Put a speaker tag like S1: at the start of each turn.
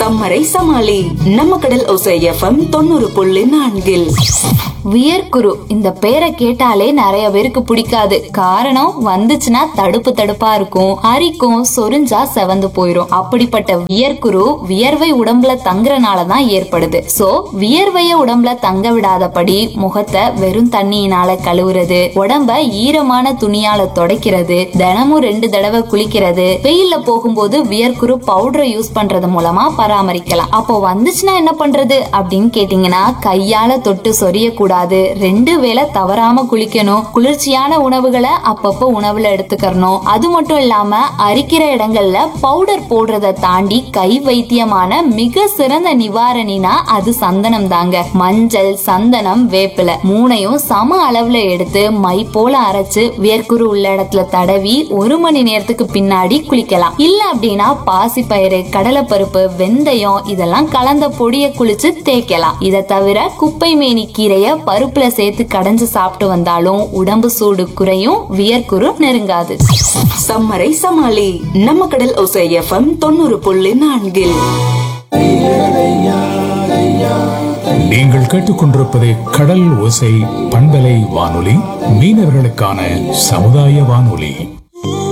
S1: சம்மரை சமாளி நம்ம கடல் ஓசை எஃப்எம் 90.4.
S2: வியர்க்குரு இந்த பேரை கேட்டாலே நிறைய பேருக்கு பிடிக்காது. காரணம் வந்துச்சுன்னா தடுப்பு தடுப்பா இருக்கும், அரிக்கும், சொரிஞ்சா செவந்து போயிரும். அப்படிப்பட்ட வியர்க்குரு வியர்வை உடம்புல தங்குறனாலதான் ஏற்படுது. சோ வியர்வைய உடம்புல தங்க விடாதபடி முகத்தை வெறும் தண்ணியினால கழுவுறது, உடம்ப ஈரமான துணியால துடைக்கிறது, தினமும் 2 தடவை குளிக்கிறது, வெயில்ல போகும்போது வியர்க்குரு பவுடரை யூஸ் பண்றது மூலமா பராமரிக்கலாம். அப்போ வந்துச்சுன்னா என்ன பண்றது அப்படின்னு கேட்டீங்கன்னா, கையால தொட்டு சொரிய கூடாது, 2 வேளை தவறாம குளிக்கணும், குளிர்ச்சியான உணவுகளை அப்பப்போ உணவுல எடுத்துக்கணும். அது மட்டும் இல்லாம அரிக்கிற இடங்கள்ல பவுடர் போடுறத தாண்டி கை வைத்தியமான மிக சிறந்த நிவாரணினா அது சந்தனம் தாங்க. மஞ்சள், சந்தனம், வேப்பிலை 3ஐயும் சம அளவுல எடுத்து மை போல அரைச்சு வியர்க்குரு உள்ள இடத்துல தடவி 1 மணி நேரத்துக்கு பின்னாடி குளிக்கலாம். இல்ல அப்படின்னா பாசிப்பயிறு, கடலைப்பருப்பு, வெந்தயம் இதெல்லாம் கலந்த பொடியை குளிச்சு தேய்க்கலாம். இதை தவிர குப்பை மேனி கீரைய பருப்புல சேர்த்து கடைஞ்சு சாப்பிட்டு வந்தாலும் உடம்பு சூடு குறையும், வியர்க்குரு நெருங்காது.
S1: சம்மரை சமாளி நம்ம கடல் ஓசை எஃப்எம் 90.4.
S3: நீங்கள் கேட்டுக்கொண்டிருப்பது கடல் ஓசை பண்பலை வானொலி, மீனவர்களுக்கான சமுதாய வானொலி.